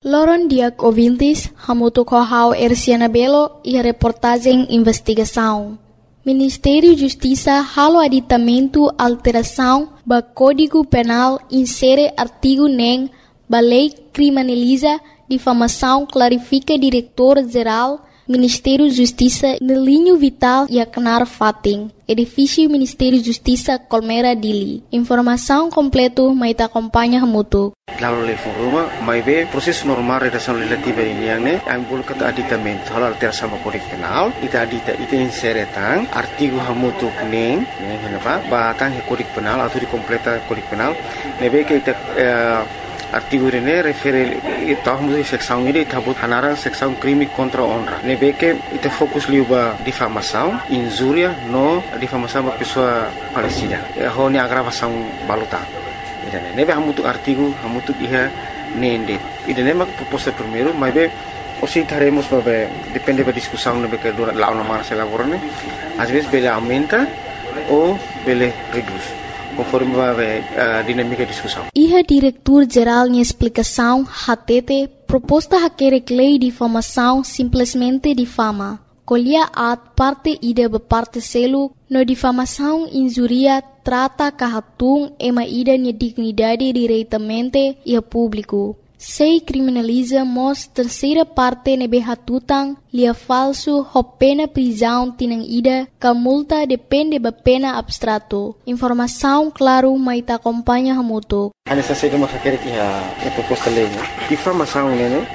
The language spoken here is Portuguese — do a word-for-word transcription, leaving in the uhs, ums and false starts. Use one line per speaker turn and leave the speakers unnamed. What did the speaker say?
Loron Diak ouvintes, hamutu kohau Erciana Belo e a reportagem investigação. Ministério Justiça halo aditamento alteração ba Código Penal insere artigo nem ba lei criminaliza difamação clarifica diretor-geral Ministério Justiça no linho vital e acnar fating. Edifício Ministério Justiça Colmera Dili. Informação completo mai ta acompanha hamutu.
Lalu level rumah, mai be proses normal redação legislativa ini yang ne, ang bulu kata aditamento halo alteração ba Código Penal, ita adita ita insere tang artigo hamutu neng, neng kenapa? Ba tang Código Penal atau di completa Código Penal, nebe ke ita uh, artigo ini refere ita hamutu seksão ini ita but hanarang seksão crime contra honra. Nebe ke ita fokus liu ba difamação, injúria, no difamação ba pessoa falecida. Ho ni agravação balutang. Idane nebe hamutuk artigo hamutuk iha nende idane mak proposta primeiro mas be osi taremos babe depende da discussão nebe que dura lá uma se elaborane às vezes bele aumenta ou bele reduz conforme babe a dinâmica de discussão.
Iha diretor geral em explicação hatete proposta haquere lei de difamação simplesmente difama. Colhia at parte ida be parte selo no difamação injuria trata kahatung ema ida ni dignidade diretamente e a público. Sei criminaliza mos terceira parte nebe hatutang lia falso ho pena prisão tinang ida ka multa depende ba pena abstrato. Informação claro mai ta acompanha hamuto.
A necessidade de uma requer que a proposta lei, difamação né,